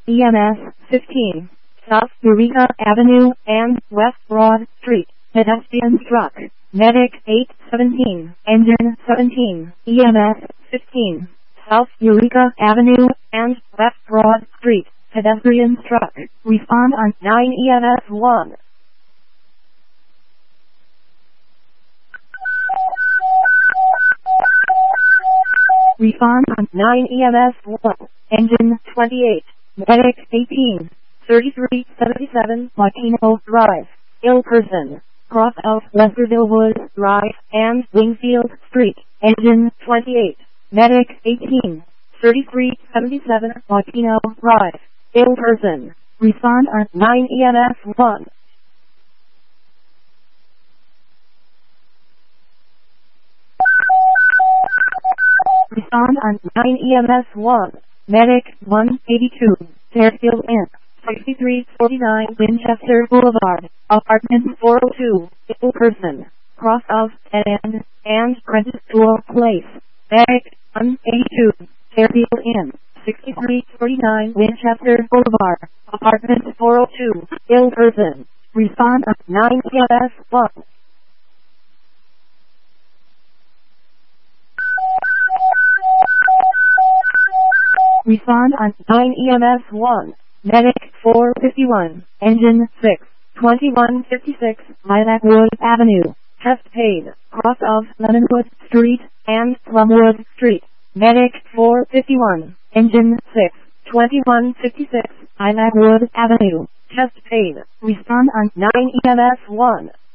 EMS 15, South Eureka Avenue and West Broad Street, pedestrian struck. Medic 817, Engine 17, EMS 15, South Eureka Avenue and West Broad Street, pedestrian struck. Respond on 9 EMS 1. Respond on 9 EMS 1. Engine 28, Medic 18, 3377 Latino Drive, ill person, cross of Westerville Woods Drive and Wingfield Street. Engine 28, Medic 18, 3377 Latino Drive, ill person. Respond on 9 EMS 1. Respond on 9 EMS 1. Medic 182, Fairfield Inn, 6349 Winchester Boulevard, apartment 402, ill person, cross of Dead End and Prentice Tool Place. Medic 182, Fairfield Inn, 6349 Winchester Boulevard, apartment 402, ill person. Respond on 9 EMS 1. Respond on 9 EMS 1. Medic 451, Engine 6, 2156 Lilac-Wood Avenue, Chest Pain, cross of Lemonwood Street and Plumwood Street. Medic 451, Engine 6, 2156 Lilac-Wood Avenue, Chest Pain. Respond on 9 EMS 1.